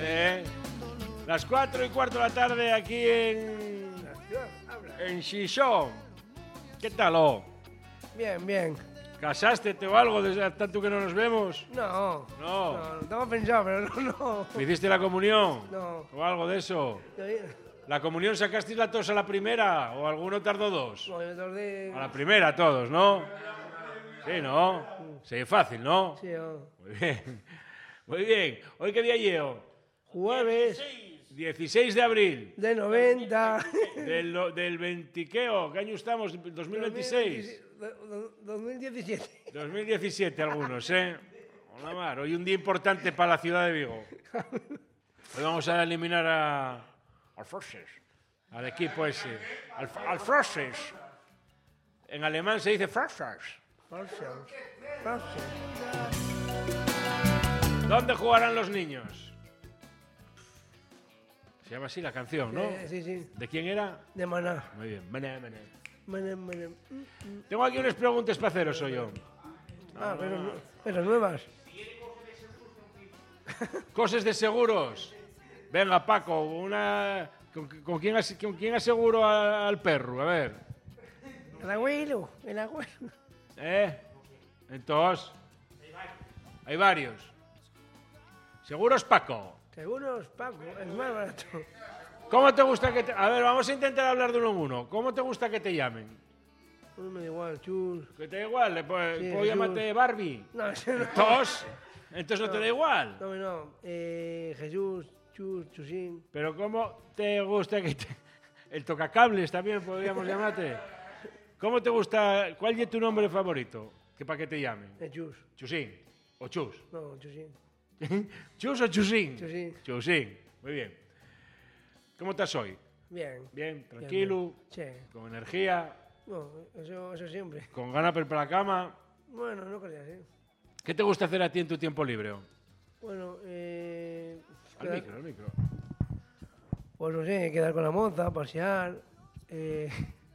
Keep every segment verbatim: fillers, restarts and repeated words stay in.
¿Eh? Las cuatro y cuarto de la tarde aquí en... En Xixón. ¿Qué tal, oh? Bien, bien. ¿Casaste o algo desde tanto que no nos vemos? No. No. No, no tengo pensado, pero no, no. ¿Me hiciste la comunión? No. ¿O algo de eso? ¿La comunión sacasteis la tos a la primera o alguno tardó dos? No, yo tardé... A la primera todos, ¿no? Sí, ¿no? Sí, fácil, ¿no? Sí, no. Muy bien. Muy bien. ¿Hoy qué día llevo? Jueves dieciséis de abril. de noventa. Del, lo- del veintiqueo. ¿Qué año estamos? dos mil veintiséis. dos mil diecisiete. dos mil diecisiete algunos, ¿eh? Hola, Mar. Hoy un día importante para la ciudad de Vigo. Hoy vamos a eliminar a... al Frosses. Al equipo ese. Al, al Frosses. En alemán se dice Frosses. ¿Dónde jugarán los niños? Se llama así la canción, ¿no? Eh, sí, sí. ¿De quién era? De Maná. Muy bien. Maná, maná. Maná, maná. Mm, mm. Tengo aquí unas preguntas para haceros, soy yo. Ah, pero, nu- pero nuevas. Cosas de seguros. Venga, Paco, una... ¿Con, con quién, as- con quién aseguro a- al perro? A ver. El abuelo, el abuelo. ¿Eh? Entonces... Hay varios. Seguros, Paco. Seguros, Paco, es más barato. ¿Cómo te gusta que te... A ver, vamos a intentar hablar de uno en uno. ¿Cómo te gusta que te llamen? No me da igual, chus. Que te da igual, ¿le puedo, Sí, puedo Jesús. llamarte Barbie? No, eso no. ¿Entonces? ¿Entonces no te da igual? No, no. Eh, Jesús, chus, chusín. Pero ¿cómo te gusta que te... El tocacables también podríamos llamarte. ¿Cómo te gusta... ¿Cuál es tu nombre favorito? Que para que te llamen. Eh, chus. Chusín. O Chus. No, chusín. ¿Chus o Chusín? Chusín. Chusín. Muy bien. ¿Cómo estás hoy? Bien. Bien, tranquilo, Bien, bien. Sí. con energía, No, eso, eso siempre. con ganas para ir para la cama. Bueno, no creas, ¿eh? ¿Qué te gusta hacer a ti en tu tiempo libre? Bueno, eh... Al quedar- micro, al micro. Pues no sé, quedar con la moza, pasear... Eh...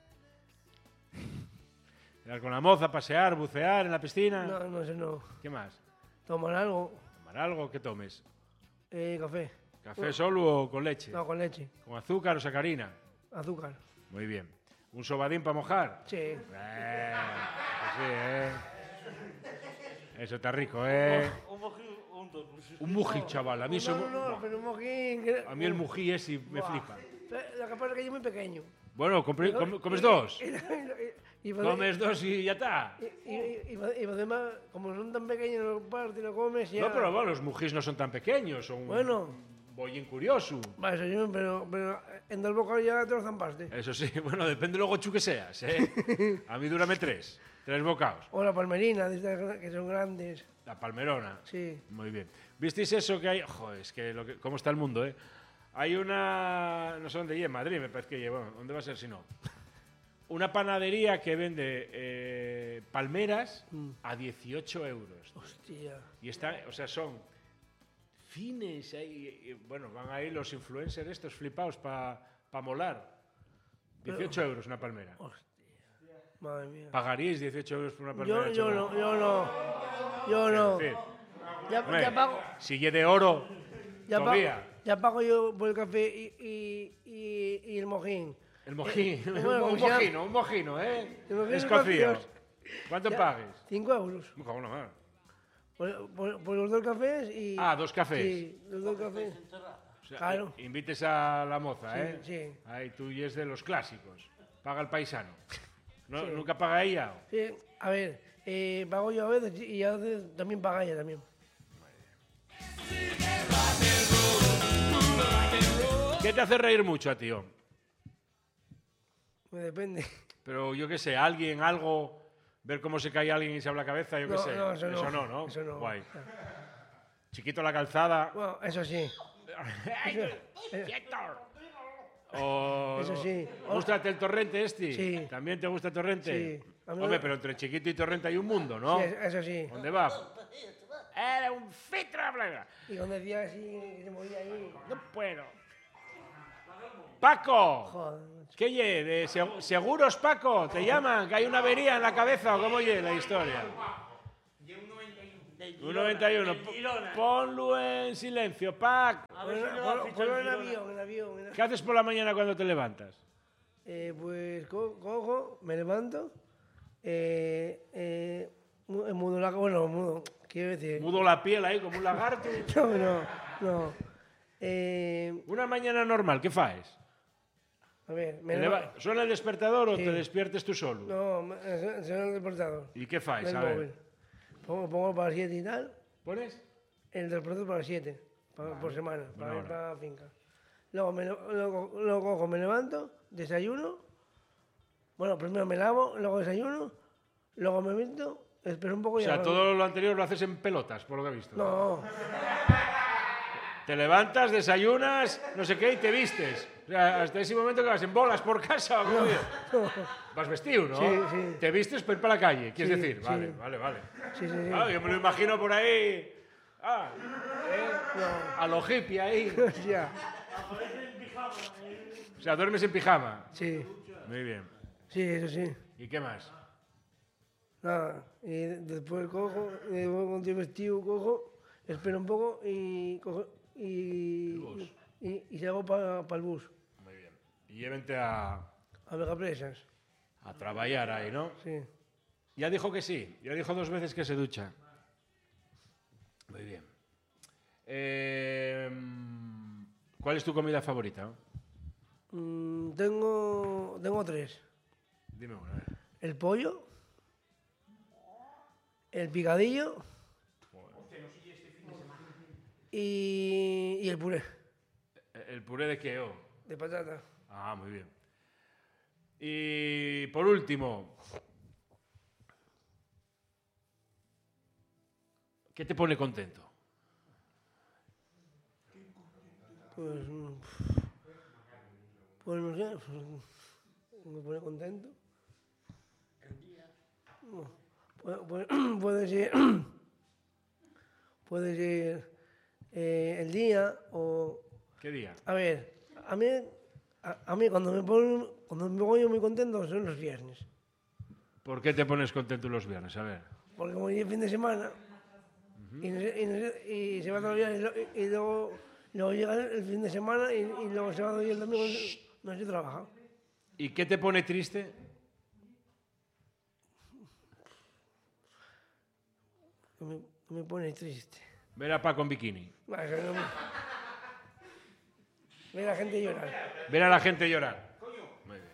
Ir con la moza, pasear, bucear en la piscina. No, no sé, no. ¿Qué más? Tomar algo. ¿Tomar algo? ¿Qué tomes? Eh, café. ¿Café solo o con leche? No, con leche. ¿Con azúcar o sacarina? Azúcar. Muy bien. ¿Un sobadín para mojar? Sí. Eh, sí, ¿eh? Eso está rico, ¿eh? Un mují, chaval. A mí, eso, No, no, no, pero un mojín... que- a mí el mují es y me Buah. flipa. Lo que pasa es que yo es muy pequeño. Bueno, compre- com- ¿comes dos? Y, y, y, Comes dos y ya está. y, y, y, y además, como son tan pequeños, los partes y lo comes ya... No, pero bueno, los mujís no son tan pequeños, son Bueno. un bollín curioso. Va, eso sí, pero, pero en dos bocados ya te lo zampaste. Eso sí, bueno, depende luego chu que seas, ¿eh? A mí dúrame tres, tres bocados. O la palmerina, de estas que son grandes. La palmerona. Sí. Muy bien. ¿Visteis eso que hay? Joder, es que, lo que cómo está el mundo, ¿eh? Hay una... No sé dónde lleva, en Madrid me parece que lleva. Bueno, ¿dónde va a ser si no? Una panadería que vende eh, palmeras Mm. a dieciocho euros. Hostia. Y está, o sea, son fines ahí. y, bueno, van ahí los influencers estos flipados para pa molar. dieciocho euros una palmera. Hostia. Madre mía. ¿Pagaríais dieciocho euros por una palmera? Yo, yo chaval? no, yo no. Yo no. Es decir, Ya, hombre, ya pago. si es de oro, Ya pago, todavía. ya pago yo por el café y, y, y, y el mojín. El mojín, Eh, bueno, un como se llama- mojino, un mojino, ¿eh? El mojín Escocío. escocés. ¿Cuánto Ya, pagues? Cinco euros. Me cago en la mar. Por, por- por los dos cafés y... Ah, dos cafés. Sí, los dos cafés. O sea, Claro. i- invites a la moza, Sí, ¿eh? sí. Ahí tú y es de los clásicos. Paga el paisano. ¿No, Sí. ¿Nunca paga ella? Sí, a ver, eh, pago yo a veces y a veces también paga ella también. ¿Qué te hace reír mucho a ti? oh? Me depende. Pero yo qué sé, alguien, algo, ver cómo se cae alguien y se abre la cabeza, yo qué No, sé. no, eso no. no, ¿no? Eso no. Guay. Chiquito la calzada. Bueno, eso sí. O... Eso sí. ¿Gústate el torrente este? Sí. ¿También te gusta el torrente? Sí. A mí Hombre, me- pero entre chiquito y torrente hay un mundo, ¿no? Sí, eso sí. ¿Dónde va? Era un fitra, bla. Y cuando decía así, que se movía ahí. No puedo. Paco, Joder, macho. ¿qué ye? ¿De seg- seguros, Paco? ¿Te llaman? ¿Que hay una avería en la cabeza o cómo ye la historia? Un noventa y uno. del Girona. Ponlo en silencio, Pac. A ver si me va a Ponlo fichar ponlo el en Girona. avión, en avión. en- ¿Qué haces por la mañana cuando te levantas? Eh, pues co- cojo, me levanto, eh, eh, mu- eh, mudo la... Bueno, mudo, quiero decir... Mudo la piel ahí como un lagarto. No, no, no. Eh, Una mañana normal, ¿qué faes? a ver, me Te levanto... leva- ¿Suena el despertador o Sí. te despiertes tú solo? No, me- eh, se el despertador. ¿Y qué faes? El A ver. móvil. Pongo, pongo para las siete y tal, ¿Pones? el despertador para las siete, pa- por semana, para ir hora. para la finca. Luego, me, lo- luego, luego cojo, me levanto, desayuno. Bueno, primero me lavo, luego desayuno, luego me visto, espero un poco O y sea, arranco. todo lo anterior lo haces en pelotas, por lo que he visto. No, Te levantas, desayunas, no sé qué, y te vistes. O sea, hasta ese momento que vas en bolas por casa. ¿o cómo es? Vas vestido, ¿no? Sí, sí. Te vistes para ir para la calle, quieres Sí, decir. sí. Vale, vale, vale. sí, sí, sí. Claro, yo me lo imagino por ahí. Ah, ¿eh? A lo hippie ahí. Ya, O sea, duermes en pijama. sí, Muy bien. sí, eso sí. ¿Y qué más? Nada, y de- después cojo, y después cuando estoy vestido cojo, espero un poco y cojo y, bus. y, y salgo para el bus, Muy bien. Y llévente a, a Megapresas, a trabajar ahí, ¿no? sí. Ya dijo que sí. Ya dijo dos veces que se ducha. Muy bien. Eh, ¿Cuál es tu comida favorita? Mm, tengo, tengo tres, Dime una. a ver. el pollo, el picadillo y, y el puré ¿El puré de qué? oh? de patata. Ah, muy bien. Y por último, ¿qué te pone contento? Pues, mm, pues no sé, pues, me pone contento. No, puede, puede- puede ser, puede ser eh, el día o... ¿Qué día? A ver, a mí, a, a mí cuando me pongo, cuando me pongo yo muy contento son los viernes. ¿Por qué te pones contento los viernes? A ver. Porque como es fin de semana y, no sé- y, no sé- y se va todo el día y, lo- y luego, luego llega el fin de semana y, y luego se va y el domingo no se trabaja. ¿Y qué te pone triste? Que me, que me pone triste. Ver a Paco en bikini. Bueno, que no me- Ver a la gente llorar. Ver a la gente llorar. Muy bien.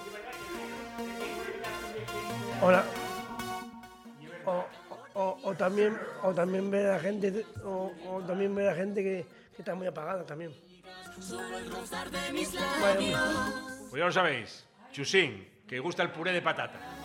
Hola. O, o, o también, o también ver a la gente, o, o también ver a la gente que, que está muy apagada también. Vale, hombre. Pues ya lo sabéis. Chusín, que gusta el puré de patata.